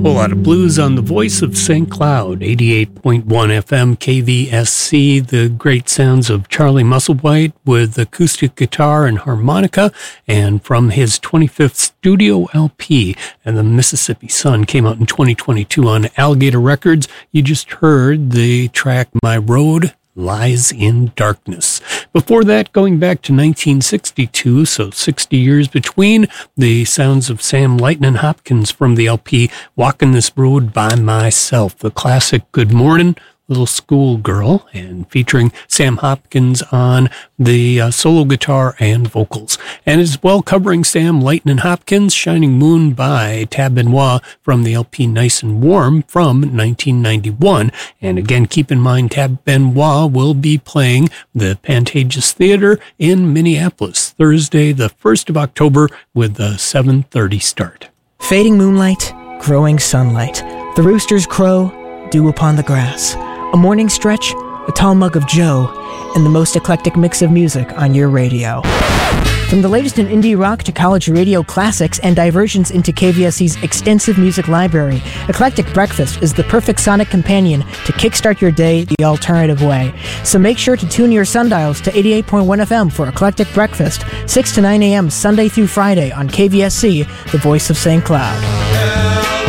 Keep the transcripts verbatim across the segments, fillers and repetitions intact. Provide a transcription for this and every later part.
Whole lot of blues on the voice of Saint Cloud, eighty-eight point one F M K V S C, the great sounds of Charlie Musselwhite with acoustic guitar and harmonica, and from his twenty-fifth studio L P, and the Mississippi Sun came out in twenty twenty-two on Alligator Records. You just heard the track My Road Lies in Darkness. Before that, going back to nineteen sixty-two, so sixty years between, the sounds of Sam Lightnin' Hopkins from the L P Walking This Road by Myself, the classic Good Morning Little Schoolgirl, and featuring Sam Hopkins on the uh, solo guitar and vocals. And as well covering Sam Lightnin' Hopkins, Shining Moon by Tab Benoit from the L P Nice and Warm from nineteen ninety-one. And again, keep in mind, Tab Benoit will be playing the Pantages Theater in Minneapolis Thursday, the first of October, with a seven thirty start. Fading moonlight, growing sunlight, the roosters crow, dew upon the grass. A morning stretch, a tall mug of Joe, and the most eclectic mix of music on your radio. From the latest in indie rock to college radio classics and diversions into K V S C's extensive music library, Eclectic Breakfast is the perfect sonic companion to kickstart your day the alternative way. So make sure to tune your sundials to eighty-eight point one F M for Eclectic Breakfast, six to nine a.m. Sunday through Friday on K V S C, the voice of Saint Cloud.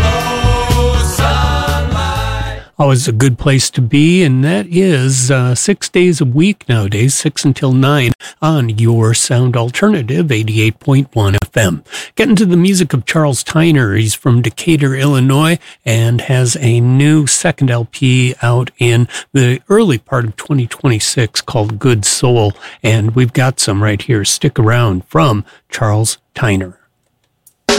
Always a good place to be, and that is uh, six days a week nowadays, six until nine, on your sound alternative, eighty-eight point one F M. Getting to the music of Charles Tyner. He's from Decatur, Illinois, and has a new second L P out in the early part of twenty twenty-six called Good Soul, and we've got some right here. Stick around from Charles Tyner.